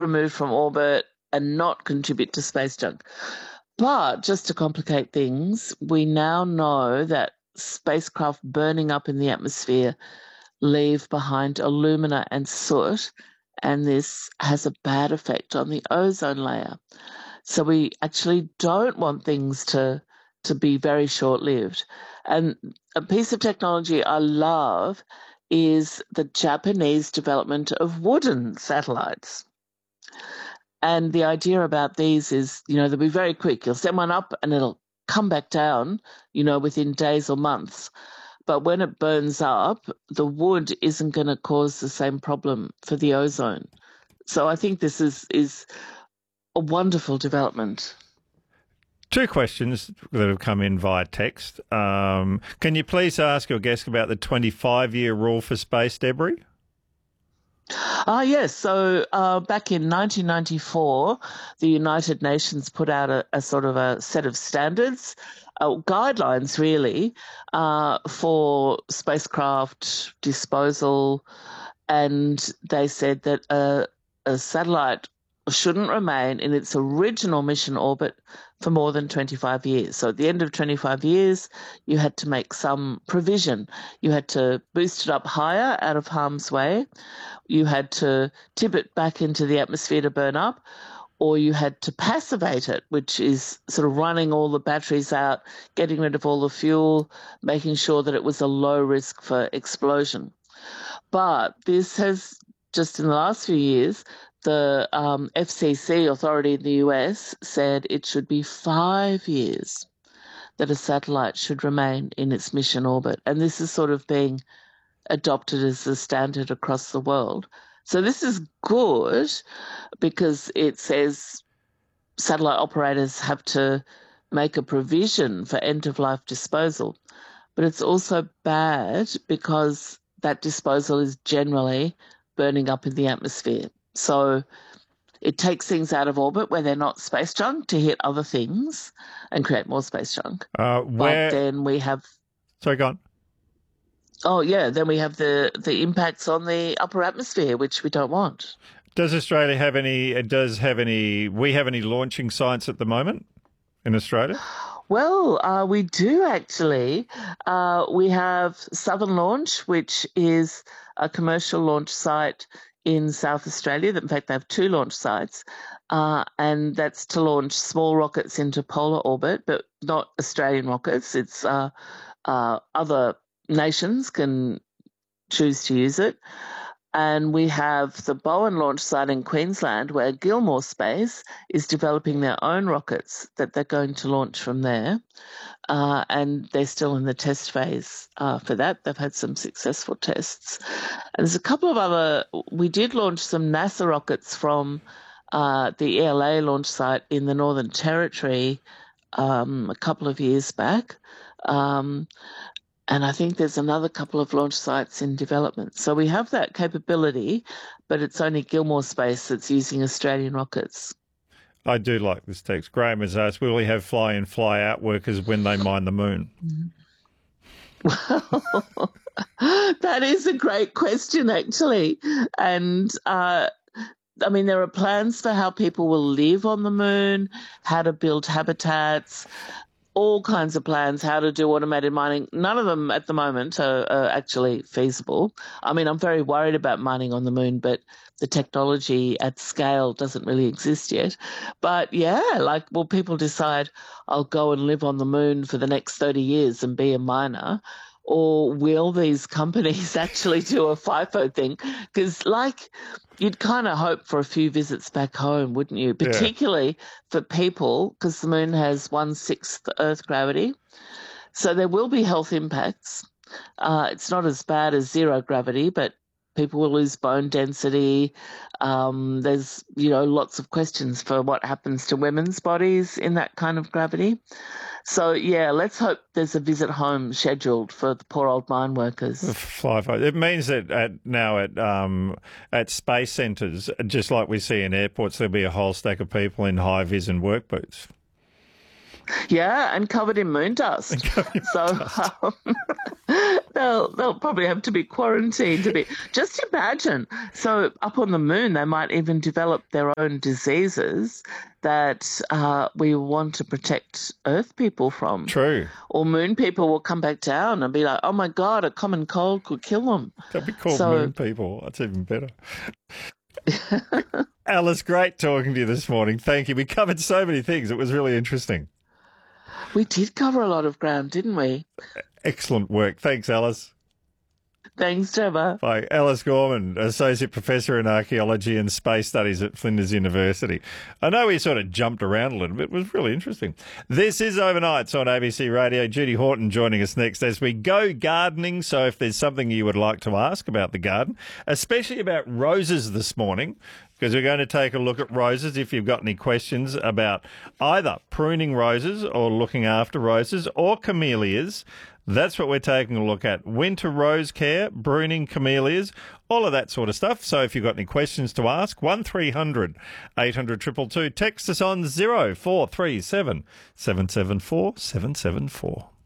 removed from orbit and not contribute to space junk. But just to complicate things, we now know that spacecraft burning up in the atmosphere leave behind alumina and soot, and this has a bad effect on the ozone layer. So we actually don't want things to be very short-lived. And a piece of technology I love is the Japanese development of wooden satellites. And the idea about these is, they'll be very quick. You'll send one up and it'll come back down, within days or months. But when it burns up, the wood isn't going to cause the same problem for the ozone. So I think this is a wonderful development. Two questions that have come in via text. Can you please ask your guest about the 25-year rule for space debris? Yes. So back in 1994, the United Nations put out a sort of a set of standards, guidelines really, for spacecraft disposal, and they said that a satellite shouldn't remain in its original mission orbit for more than 25 years. So at the end of 25 years, you had to make some provision. You had to boost it up higher out of harm's way. You had to tip it back into the atmosphere to burn up, or you had to passivate it, which is sort of running all the batteries out, getting rid of all the fuel, making sure that it was a low risk for explosion. But this has, just in the last few years, the FCC authority in the US said it should be 5 years that a satellite should remain in its mission orbit. And this is sort of being adopted as the standard across the world. So this is good because it says satellite operators have to make a provision for end-of-life disposal. But it's also bad because that disposal is generally burning up in the atmosphere. So it takes things out of orbit where they're not space junk to hit other things and create more space junk. But then we have... Sorry, go on. Oh, yeah, then we have the impacts on the upper atmosphere, which we don't want. Does Australia have any launching sites at the moment in Australia? Well, we do actually. We have Southern Launch, which is a commercial launch site in South Australia. In fact, they have 2 launch sites, and that's to launch small rockets into polar orbit, but not Australian rockets. It's other nations can choose to use it. And we have the Bowen launch site in Queensland, where Gilmore Space is developing their own rockets that they're going to launch from there. And they're still in the test phase for that. They've had some successful tests. And there's a couple of we did launch some NASA rockets from the ELA launch site in the Northern Territory a couple of years back. And I think there's another couple of launch sites in development. So we have that capability, but it's only Gilmore Space that's using Australian rockets. I do like this text. Graham has asked, will we have fly-in, fly-out workers when they mine the moon? Well, that is a great question, actually. And, there are plans for how people will live on the moon, how to build habitats, all kinds of plans, how to do automated mining. None of them at the moment are actually feasible. I'm very worried about mining on the moon, but the technology at scale doesn't really exist yet. But yeah, will people decide I'll go and live on the moon for the next 30 years and be a miner? Or will these companies actually do a FIFO thing? Because you'd kind of hope for a few visits back home, wouldn't you? Particularly for people, because the moon has 1/6 Earth gravity. So there will be health impacts. It's not as bad as zero gravity, but people will lose bone density. There's, lots of questions for what happens to women's bodies in that kind of gravity. So, yeah, let's hope there's a visit home scheduled for the poor old mine workers. It means that at space centres, just like we see in airports, there'll be a whole stack of people in high-vis and work boots. Yeah, and covered in moon dust. They'll probably have to be quarantined a bit. Just imagine. So up on the moon, they might even develop their own diseases that we want to protect Earth people from. True. Or moon people will come back down and be like, oh, my God, a common cold could kill them. They'll be called moon people. That's even better. Alice, great talking to you this morning. Thank you. We covered so many things. It was really interesting. We did cover a lot of ground, didn't we? Excellent work. Thanks, Alice. Thanks, Trevor. Bye. Alice Gorman, Associate Professor in Archaeology and Space Studies at Flinders University. I know we sort of jumped around a little bit. It was really interesting. This is Overnights on ABC Radio. Judy Horton joining us next as we go gardening. So if there's something you would like to ask about the garden, especially about roses this morning, because we're going to take a look at roses. If you've got any questions about either pruning roses or looking after roses or camellias, that's what we're taking a look at. Winter rose care, pruning camellias, all of that sort of stuff. So if you've got any questions to ask, 1300 800 222. Text us on 0437 774 774.